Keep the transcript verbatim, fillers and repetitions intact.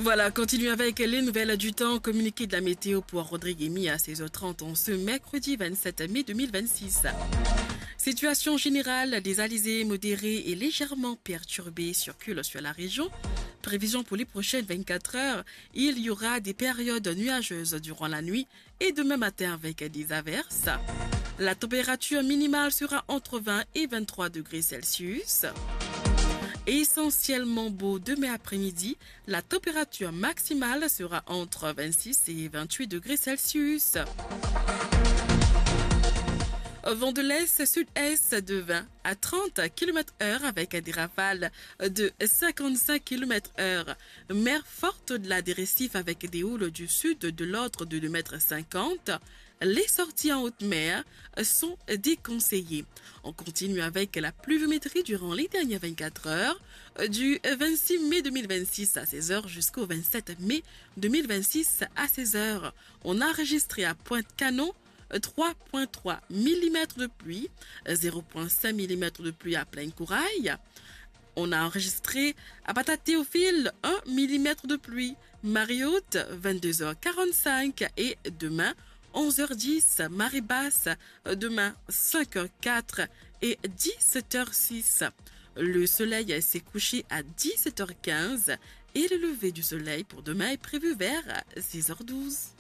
Voilà, continue avec les nouvelles du temps communiquées de la météo pour Rodrigue Emi à seize heures trente en ce mercredi vingt-sept mai deux mille vingt-six. Situation générale, des alizés modérés et légèrement perturbés circulent sur la région. Prévision pour les prochaines vingt-quatre heures, il y aura des périodes nuageuses durant la nuit et demain matin avec des averses. La température minimale sera entre vingt et vingt-trois degrés Celsius. Essentiellement beau demain après-midi, la température maximale sera entre vingt-six et vingt-huit degrés Celsius. Vent de l'Est, Sud-Est de vingt à trente kilomètres heure avec des rafales de cinquante-cinq kilomètres heure. Mer forte de la des récifs avec des houles du sud de l'ordre de deux mètres cinquante. Les sorties en haute mer sont déconseillées. On continue avec la pluviométrie durant les dernières vingt-quatre heures, du vingt-six mai deux mille vingt-six à seize heures jusqu'au vingt-sept mai deux mille vingt-six à seize heures. On a enregistré à Pointe-Canon trois virgule trois millimètres de pluie, zéro virgule cinq millimètres de pluie à Plaine-Couraille. On a enregistré à Bata-Théophile un millimètre de pluie, Mariotte vingt-deux heures quarante-cinq et demain onze heures dix, marée basse, demain cinq heures quatre et dix-sept heures six. Le soleil s'est couché à dix-sept heures quinze et le lever du soleil pour demain est prévu vers six heures douze.